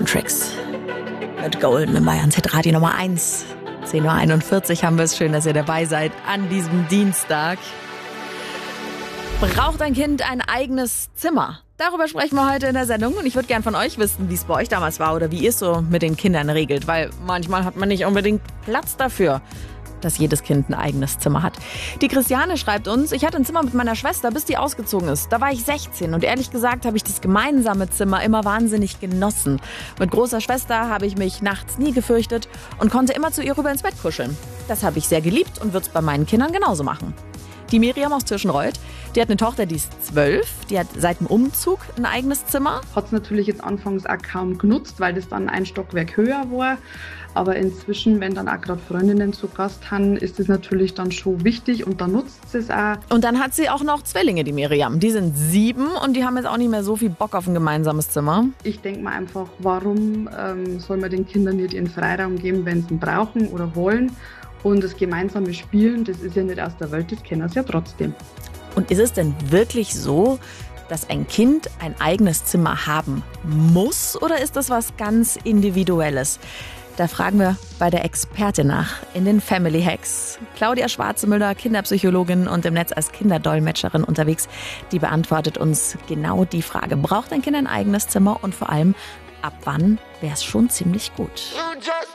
Tricks mit Golden in Bayerns Hitradio Nummer 1. 10.41 Uhr haben wir es. Schön, dass ihr dabei seid an diesem Dienstag. Braucht ein Kind ein eigenes Zimmer? Darüber sprechen wir heute in der Sendung und ich würde gern von euch wissen, wie es bei euch damals war oder wie ihr es so mit den Kindern regelt, weil manchmal hat man nicht unbedingt Platz dafür, dass jedes Kind ein eigenes Zimmer hat. Die Christiane schreibt uns, ich hatte ein Zimmer mit meiner Schwester, bis die ausgezogen ist. Da war ich 16 und ehrlich gesagt habe ich das gemeinsame Zimmer immer wahnsinnig genossen. Mit großer Schwester habe ich mich nachts nie gefürchtet und konnte immer zu ihr rüber ins Bett kuscheln. Das habe ich sehr geliebt und würde es bei meinen Kindern genauso machen. Die Miriam aus Tirschenreuth, die hat eine Tochter, die ist 12, die hat seit dem Umzug ein eigenes Zimmer. Hat es natürlich jetzt anfangs auch kaum genutzt, weil das dann ein Stockwerk höher war. Aber inzwischen, wenn dann auch gerade Freundinnen zu Gast haben, ist es natürlich dann schon wichtig und dann nutzt sie es auch. Und dann hat sie auch noch Zwillinge, die Miriam. Die sind 7 und die haben jetzt auch nicht mehr so viel Bock auf ein gemeinsames Zimmer. Ich denke mir einfach, warum soll man den Kindern nicht ihren Freiraum geben, wenn sie ihn brauchen oder wollen? Und das gemeinsame Spielen, das ist ja nicht aus der Welt, das kennen sie ja trotzdem. Und ist es denn wirklich so, dass ein Kind ein eigenes Zimmer haben muss oder ist das was ganz Individuelles? Da fragen wir bei der Expertin nach in den Family Hacks. Claudia Schwarzemüller, Kinderpsychologin und im Netz als Kinderdolmetscherin unterwegs, die beantwortet uns genau die Frage. Braucht ein Kind ein eigenes Zimmer und vor allem, ab wann wäre es schon ziemlich gut?